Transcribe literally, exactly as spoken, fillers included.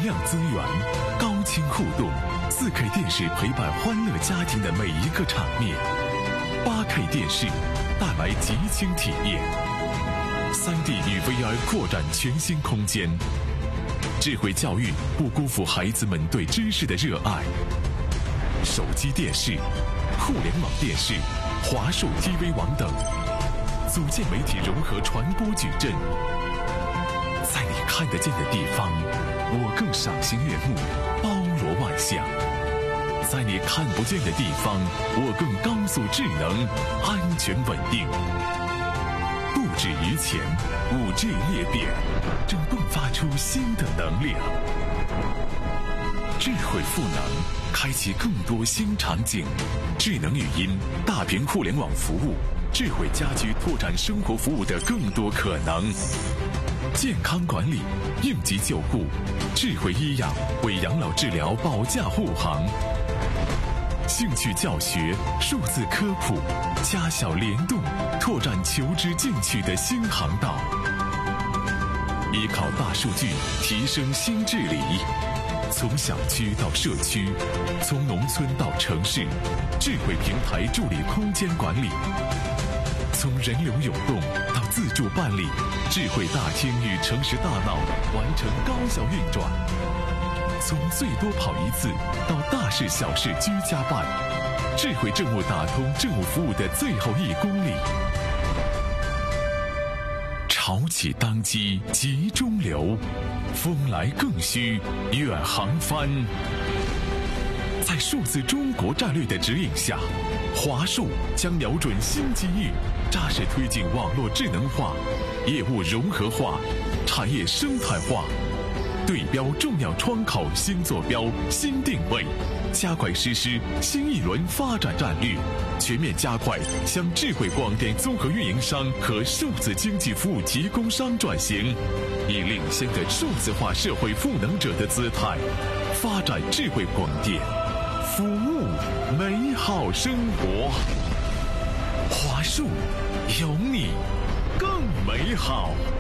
量资源，高清互动， 四 K 电视陪伴欢乐家庭的每一个场面， 八 K 电视带来极轻体验， 三 D 与 V R 扩展全新空间， 智慧教育不辜负孩子们对知识的热爱。手机电视、互联网电视、华数 T V 网等，组建媒体融合传播矩阵。在你看得见的地方，我更赏心悦目，包罗万象；在你看不见的地方，我更高速智能，安全稳定。不止于前， 五 G 裂变正迸发出新的能量。智慧赋能，开启更多新场景。智能语音、大屏互联网服务、智慧家居拓展生活服务的更多可能。健康管理、应急救护、智慧医养为养老治疗保驾护航。兴趣教学、数字科普、家校联动，拓展求知进取的新航道。依靠大数据提升新治理，从小区到社区，从农村到城市，智慧平台助理空间管理。从人流涌动到自助办理，智慧大厅与城市大脑完成高效运转。从最多跑一次到大事小事居家办，智慧政务打通政务服务的最后一公里。潮起当机急中流，风来更需远航帆。在数字中国战略的指引下，华数将瞄准新机遇，扎实推进网络智能化、业务融合化、产业生态化，对标重要窗口新坐标、新定位，加快实施新一轮发展战略，全面加快向智慧广电综合运营商和数字经济服务提供商转型，以领先的数字化社会赋能者的姿态，发展智慧广电，服务美好生活。华数有你更美好。